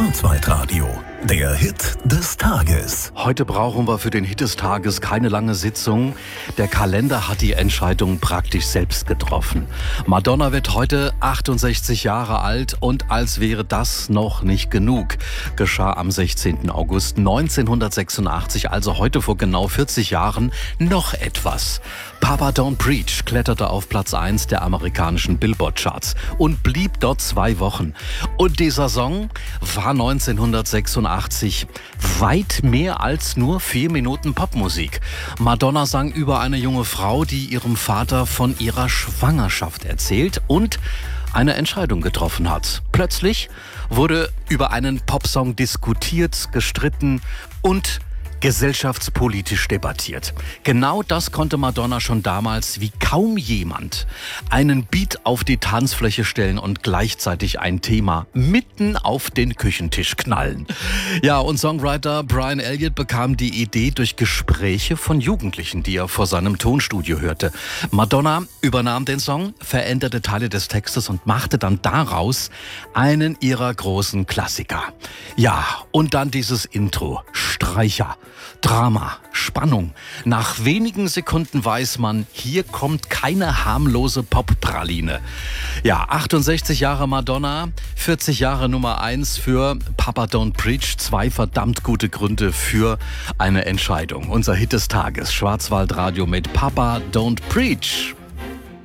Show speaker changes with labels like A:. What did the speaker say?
A: Schwarzwaldradio, der Hit des Tages.
B: Heute brauchen wir für den Hit des Tages keine lange Sitzung. Der Kalender hat die Entscheidung praktisch selbst getroffen. Madonna wird heute 68 Jahre alt und als wäre das noch nicht genug, geschah am 16. August 1986, also heute vor genau 40 Jahren, noch etwas. Papa Don't Preach kletterte auf Platz 1 der amerikanischen Billboard-Charts und blieb dort 2 Wochen. Und dieser Song war 1986 weit mehr als nur 4 Minuten Popmusik. Madonna sang über eine junge Frau, die ihrem Vater von ihrer Schwangerschaft erzählt und eine Entscheidung getroffen hat. Plötzlich wurde über einen Popsong diskutiert, gestritten und gesellschaftspolitisch debattiert. Genau das konnte Madonna schon damals wie kaum jemand. Einen Beat auf die Tanzfläche stellen und gleichzeitig ein Thema mitten auf den Küchentisch knallen. Ja, und Songwriter Brian Elliott bekam die Idee durch Gespräche von Jugendlichen, die er vor seinem Tonstudio hörte. Madonna übernahm den Song, veränderte Teile des Textes und machte dann daraus einen ihrer großen Klassiker. Ja, und dann dieses Intro. Streicher, Drama, Spannung. Nach wenigen Sekunden weiß man, hier kommt keine harmlose Pop-Praline. Ja, 68 Jahre Madonna, 40 Jahre Nummer 1 für Papa Don't Preach. 2 verdammt gute Gründe für eine Entscheidung. Unser Hit des Tages, Schwarzwaldradio mit Papa Don't Preach.